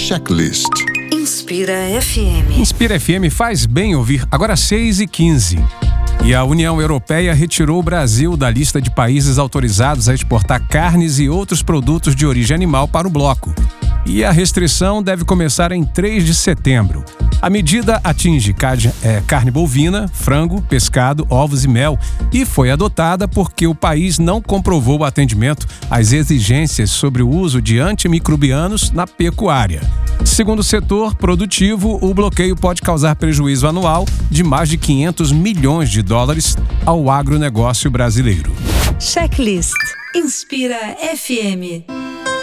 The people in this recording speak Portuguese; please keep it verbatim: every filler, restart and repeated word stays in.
Checklist. Inspira F M. Inspira F M faz bem ouvir. Agora seis e quinze. E a União Europeia retirou o Brasil da lista de países autorizados a exportar carnes e outros produtos de origem animal para o bloco. E a restrição deve começar em três de setembro. A medida atinge carne, é, carne bovina, frango, pescado, ovos e mel e foi adotada porque o país não comprovou o atendimento às exigências sobre o uso de antimicrobianos na pecuária. Segundo o setor produtivo, o bloqueio pode causar prejuízo anual de mais de quinhentos milhões de dólares ao agronegócio brasileiro. Checklist. Inspira F M.